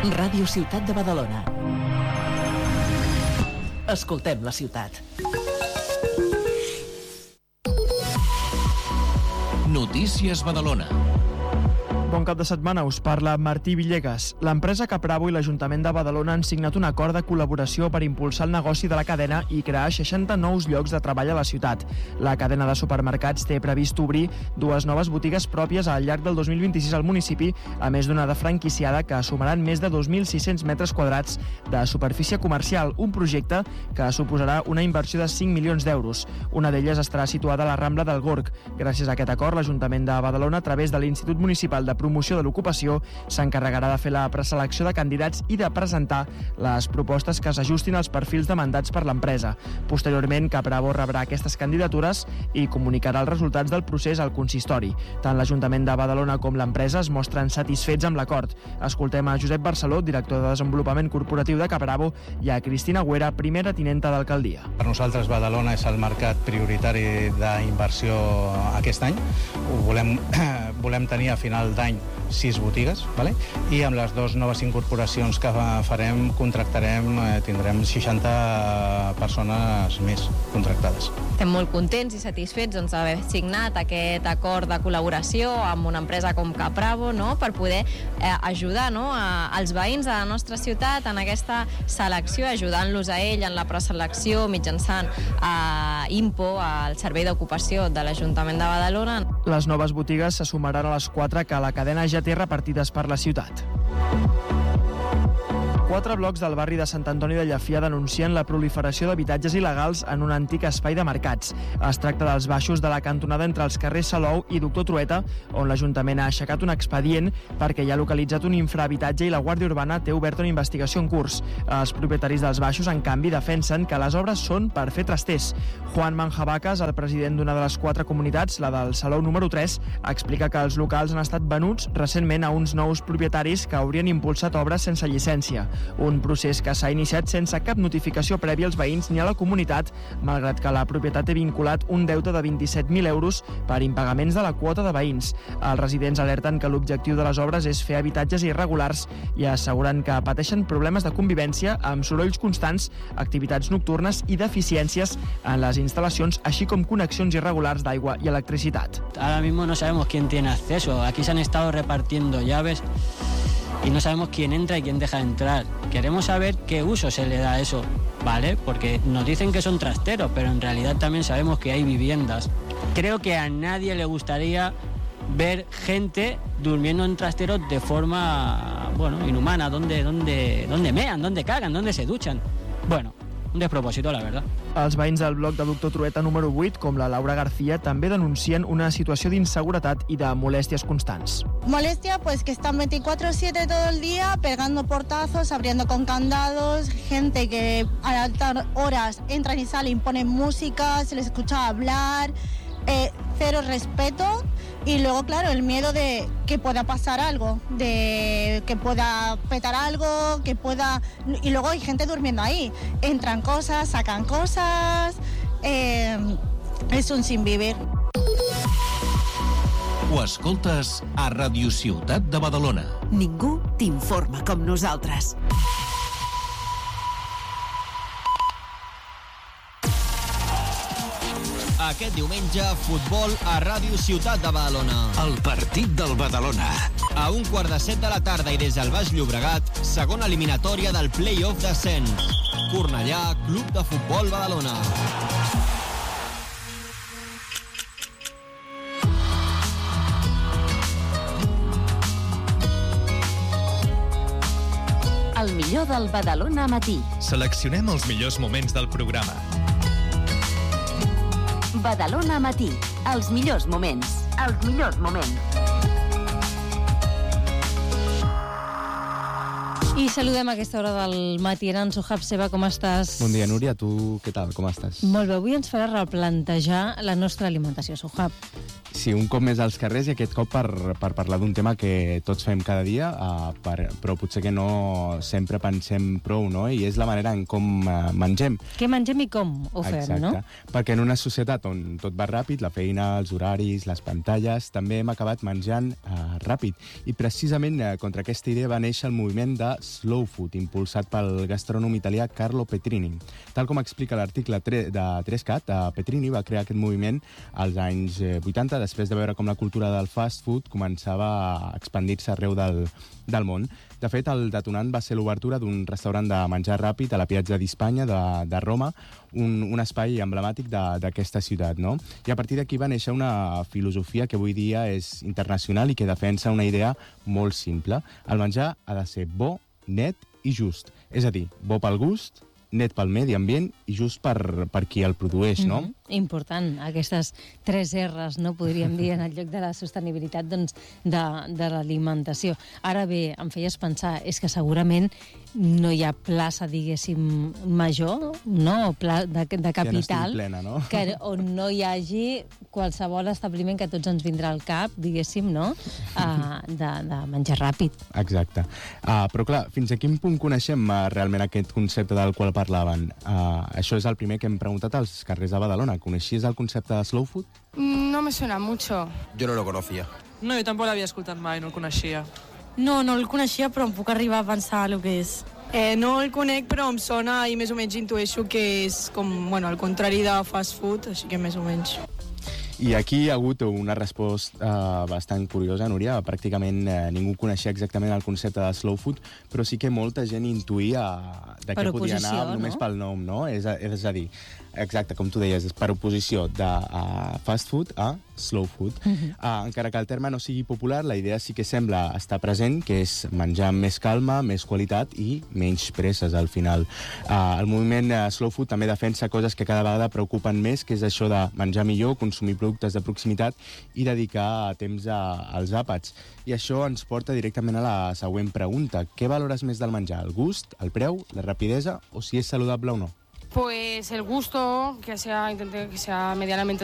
Ràdio Ciutat de Badalona. Escoltem la ciutat. Notícies Badalona. Bon cap de setmana, us parla Martí Villegas. L'empresa Capravo i l'Ajuntament de Badalona han signat un acord de col·laboració per impulsar el negoci de la cadena i crear 60 nous llocs de treball a la ciutat. La cadena de supermercats té previst obrir 2 noves botigues pròpies al llarg del 2026 al municipi, a més d'una de franquiciada que sumaran més de 2.600 metres quadrats de superfície comercial, un projecte que suposarà una inversió de 5 milions d'euros. Una d'elles estarà situada a la Rambla del Gorg. Gràcies a aquest acord, l'Ajuntament de Badalona, a través de l'Institut Municipal de Promoció de l'Ocupació, s'encarregarà de fer la preselecció de candidats i de presentar les propostes que s'ajustin als perfils demandats per l'empresa. Posteriorment, Capravo rebrà aquestes candidatures i comunicarà els resultats del procés al consistori. Tant l'Ajuntament de Badalona com l'empresa es mostren satisfets amb l'acord. Escoltem a Josep Barceló, director de Desenvolupament Corporatiu de Capravo, i a Cristina Güera, primera tinenta d'alcaldia. Per nosaltres, Badalona és el mercat prioritari d'inversió aquest any. Volem tenir a final d'any 6 botigues, vale? I amb les 2 noves incorporacions que farem, tindrem 60 persones més contractades. Estem molt contents i satisfets d'haver signat aquest acord de col·laboració amb una empresa com Capravo, no? Per poder ajudar, no? als veïns de la nostra ciutat en aquesta selecció, ajudant-los a ell en la preselecció mitjançant IMPO, el Servei d'Ocupació de l'Ajuntament de Badalona. Les noves botigues se sumaran a les 4 que la cadena ja té repartides per la ciutat. 4 blocs del barri de Sant Antoni de Llafià denuncien la proliferació d'habitatges il·legals en un antic espai de mercats. Es tracta dels baixos de la cantonada entre els carrers Salou i Doctor Trueta, on l'Ajuntament ha aixecat un expedient perquè hi ha localitzat un infrahabitatge i la Guàrdia Urbana té obert una investigació en curs. Els propietaris dels baixos, en canvi, defensen que les obres són per fer trasters. Juan Manjabacas, el president d'una de les 4 comunitats, la del Salou número 3, explica que els locals han estat venuts recentment a uns nous propietaris que haurien impulsat obres sense llicència. Un procés que s'ha iniciat sense cap notificació prèvia als veïns ni a la comunitat, malgrat que la propietat té vinculat un deute de 27.000 euros per impagaments de la quota de veïns. Els residents alerten que l'objectiu de les obres és fer habitatges irregulars i asseguren que pateixen problemes de convivència amb sorolls constants, activitats nocturnes i deficiències en les instal·lacions, així com connexions irregulars d'aigua i electricitat. Ahora mismo no sabemos quién tiene acceso. Aquí se han estado repartiendo llaves y no sabemos quién entra y quién deja de entrar. Queremos saber qué uso se le da a eso, ¿vale? Porque nos dicen que son trasteros, pero en realidad también sabemos que hay viviendas. Creo que a nadie le gustaría ver gente durmiendo en trasteros de forma, inhumana. ¿Dónde mean? ¿Dónde cagan? ¿Dónde se duchan? Bueno, un despropòsito, la verdad. Els veïns del bloc de Doctor Trueta número 8, com la Laura García, també denuncien una situació d'inseguretat i de molèsties constants. Molestia, pues que están 24/7 todo el día, pegando portazos, abriendo con candados, gente que a altas horas entran y salen, ponen música, se les escucha hablar, cero respeto. Y luego, claro, el miedo de que pueda pasar algo, de que pueda petar algo, y luego hay gente durmiendo ahí. Entran cosas, sacan cosas, és un sinvivir. Ho escoltes a Ràdio Ciutat de Badalona. Ningú t'informa com nosaltres. Aquest diumenge, futbol a Ràdio Ciutat de Badalona. El partit del Badalona. A 1:15 de la tarda i des del Baix Llobregat, segona eliminatòria del play-off d'ascens. Cornellà, Club de Futbol Badalona. El millor del Badalona matí. Seleccionem els millors moments del programa. Badalona matí. Els millors moments. Els millors moments. I saludem a aquesta hora del matí. Aranzo Habseba, com estàs? Bon dia, Núria. Tu què tal? Com estàs? Molt bé. Avui ens farà replantejar la nostra alimentació, Sohab. Sí, un cop més als carrers i aquest cop per parlar d'un tema que tots fem cada dia, però potser que no sempre pensem prou, no? I és la manera en com mengem. Què mengem i com ho fem, Exacte. no? Perquè en una societat on tot va ràpid, la feina, els horaris, les pantalles, també hem acabat menjant ràpid. I precisament contra aquesta idea va néixer el moviment de Slow Food, impulsat pel gastrònom italià Carlo Petrini. Tal com explica l'article de 3CAT, Petrini va crear aquest moviment als anys 80, després de veure com la cultura del fast food començava a expandir-se arreu del món. De fet, el detonant va ser l'obertura d'un restaurant de menjar ràpid a la Piazza di Spagna de Roma, un espai emblemàtic d'aquesta ciutat, no? I a partir d'aquí va néixer una filosofia que avui dia és internacional i que defensa una idea molt simple. El menjar ha de ser bo, net i just. És a dir, bo pel gust, net pel medi ambient i just per qui el produeix, no? Important, aquestes 3 R's, no podríem dir, en el lloc de la sostenibilitat doncs, de l'alimentació. Ara bé, em feies pensar, és que segurament no hi ha plaça, diguéssim, major, no? De capital, plena, no? On no hi hagi qualsevol establiment que a tots ens vindrà al cap, diguéssim, no? De menjar ràpid. Exacte. Però clar, fins a quin punt coneixem realment aquest concepte del qual parlaven? Això és el primer que hem preguntat als carrers de Badalona. ¿Coneixías el concepte de slow food? No me suena mucho. Yo no lo conocía. No, jo tampoc l'havia escoltat mai, no el coneixia. No el coneixia, però em puc arribar a pensar el que és. No el conec, però em sona i més o menys intueixo que és com, bueno, el contrari de fast food, així que més o menys. I aquí hi ha hagut una resposta bastant curiosa, Núria. Pràcticament ningú coneixia exactament el concepte de slow food, però sí que molta gent intuïa de què podia anar només pel nom, no? És a dir, exacte, com tu deies, és per oposició de fast food a slow food. Encara que el terme no sigui popular, la idea sí que sembla estar present, que és menjar amb més calma, més qualitat i menys presses al final. El moviment slow food també defensa coses que cada vegada preocupen més, que és això de menjar millor, consumir productes de proximitat i dedicar temps als àpats. I això ens porta directament a la següent pregunta. Què valores més del menjar? El gust, el preu, la rapidesa o si és saludable o no? Pues el gusto, intente que sea medianamente